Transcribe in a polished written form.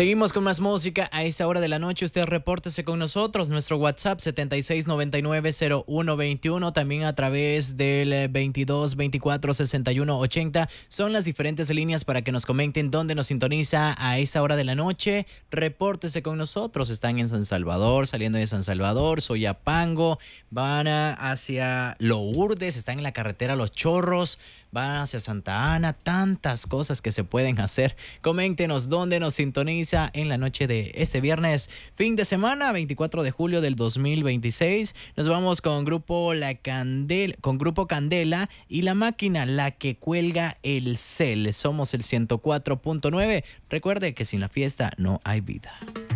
Seguimos con más música a esa hora de la noche. Usted repórtese con nosotros. Nuestro WhatsApp 76990121, también a través del 22246180. Son las diferentes líneas para que nos comenten dónde nos sintoniza a esa hora de la noche. Repórtese con nosotros. Están en San Salvador, saliendo de San Salvador, Soyapango, van hacia Lourdes, están en la carretera Los Chorros, van hacia Santa Ana. Tantas cosas que se pueden hacer. Coméntenos dónde nos sintoniza en la noche de este viernes, fin de semana, 24 de julio del 2026. Nos vamos con Grupo Candela y La Máquina, la que cuelga el cel. Somos el 104.9. Recuerde que sin la fiesta no hay vida.